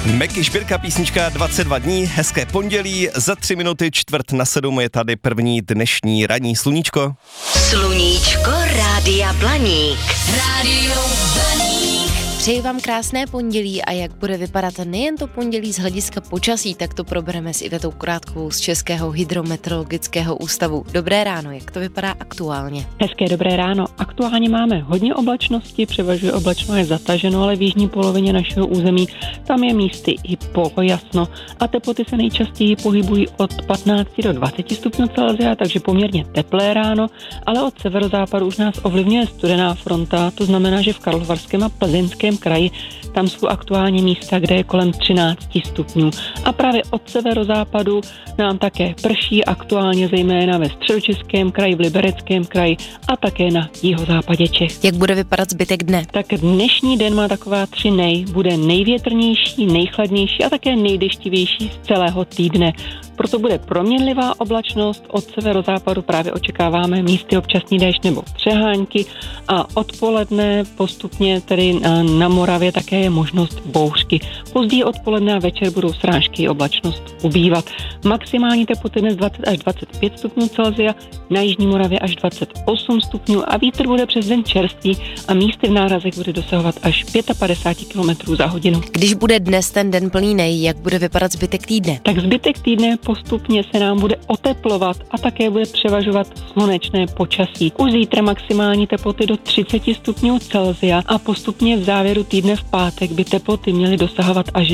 Meky Špirka, písnička 22 dní, hezké pondělí, za 3 minuty 6:45 je tady první dnešní ranní sluníčko. Sluníčko Rádia Blaník. Rádio Blaník. Přeji vám krásné pondělí a jak bude vypadat nejen to pondělí z hlediska počasí, tak to probereme s Ivetou Krátkovou z Českého hydrometeorologického ústavu. Dobré ráno, jak to vypadá aktuálně? Hezké dobré ráno. Aktuálně máme hodně oblačnosti, převažuje oblačno, je zataženo, ale v jižní polovině našeho území tam je místy i polojasno a teploty se nejčastěji pohybují od 15 do 20 stupňů Celsia, takže poměrně teplé ráno, ale od severozápadu už nás ovlivňuje studená fronta, to znamená, že v Karlovarském a Plzeňském kraji tam jsou aktuálně místa, kde je kolem 13 stupňů. A právě od severozápadu nám také prší, aktuálně zejména ve Středočeském kraji, v Libereckém kraji a také na jihozápadě Čech. Jak bude vypadat zbytek dne? Tak dnešní den má taková 3 nej. Bude největrnější, nejchladnější a také nejdeštivější z celého týdne. Proto bude proměnlivá oblačnost, od severozápadu právě očekáváme místy občasný déšť nebo přehánky a odpoledne postupně tedy na Moravě také je možnost bouřky. Později odpoledne a večer budou srážky i oblačnost ubývat. Maximální teploty dnes 20 až 25 stupňů Celsia, na jižní Moravě až 28 stupňů a vítr bude přes den čerstvý a místy v nárazech bude dosahovat až 55 km za hodinu. Když bude dnes ten den plný nej, jak bude vypadat zbytek týdne? Tak zbytek týdne postupně se nám bude oteplovat a také bude převažovat slunečné počasí. Už zítra maximální teploty do 30 stupňů Celsia a postupně v závěru týdne v pátek by teploty měly dosahovat až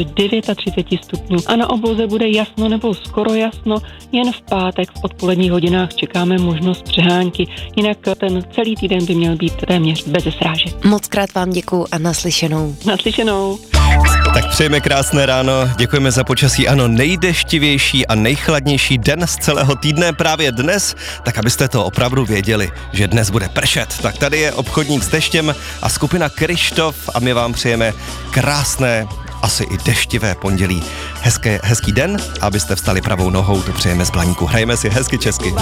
39 stupňů. A na obloze bude jasno nebo skoro jasno, jen v pátek v odpoledních hodinách čekáme možnost přehánky. Jinak ten celý týden by měl být téměř beze srážek. Moc krát vám děkuju a naslyšenou. Naslyšenou. Tak přejeme krásné ráno, děkujeme za počasí, ano, nejdeštivější a nejchladnější den z celého týdne právě dnes, tak abyste to opravdu věděli, že dnes bude pršet. Tak tady je obchodník s deštěm a skupina Kryštof a my vám přejeme krásné, asi i deštivé pondělí. Hezký den, abyste vstali pravou nohou, to přejeme z Blaníku. Hrajeme si hezky česky.